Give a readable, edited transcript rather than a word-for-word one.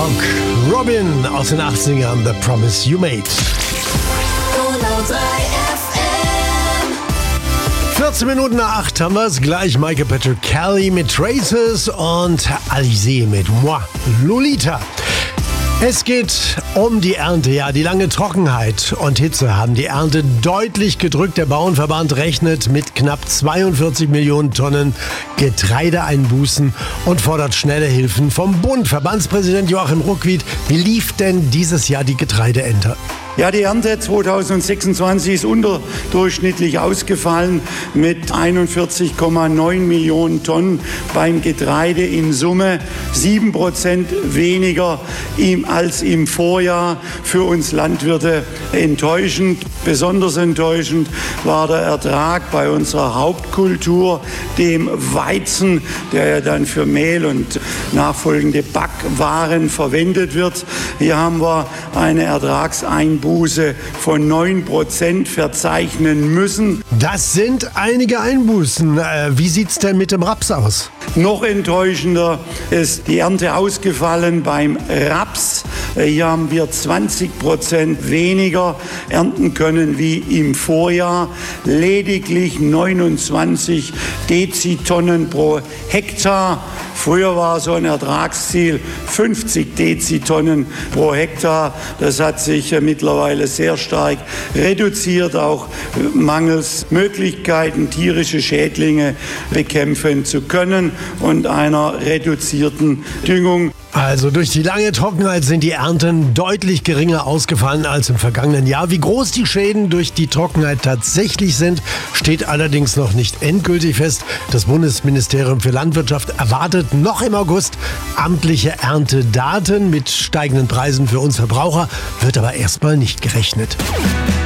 Rock. Robin aus den 80ern, The Promise You Made. 14 Minuten nach 8 haben wir es. Gleich Michael Patrick Kelly mit Traces und Alizé mit Moi, Lolita. Es geht um die Ernte, ja, die lange Trockenheit und Hitze haben die Ernte deutlich gedrückt. Der Bauernverband rechnet mit knapp 42 Millionen Tonnen Getreideeinbußen und fordert schnelle Hilfen vom Bund. Verbandspräsident Joachim Ruckwied, wie lief denn dieses Jahr die Getreideernte? Ja, die Ernte 2026 ist unterdurchschnittlich ausgefallen mit 41,9 Millionen Tonnen beim Getreide in Summe, 7% weniger als im Vorjahr. Für uns Landwirte enttäuschend. Besonders enttäuschend war der Ertrag bei unserer Hauptkultur, dem Weizen, der ja dann für Mehl und nachfolgende Backwaren verwendet wird. Hier haben wir eine Ertragseinbuße von 9% verzeichnen müssen. Das sind einige Einbußen. Wie sieht's denn mit dem Raps aus? Noch enttäuschender ist die Ernte ausgefallen beim Raps. Hier haben wir 20% weniger ernten können wie im Vorjahr. Lediglich 29 Dezitonnen pro Hektar. Früher war so ein Ertragsziel 50 Dezitonnen pro Hektar. Das hat sich mittlerweile sehr stark reduziert, auch mangels Möglichkeiten, tierische Schädlinge bekämpfen zu können und einer reduzierten Düngung. Also durch die lange Trockenheit sind die Ernten deutlich geringer ausgefallen als im vergangenen Jahr. Wie groß die Schäden durch die Trockenheit tatsächlich sind, steht allerdings noch nicht endgültig fest. Das Bundesministerium für Landwirtschaft erwartet noch im August amtliche Erntedaten. Mit steigenden Preisen für uns Verbraucher wird aber erstmal nicht gerechnet.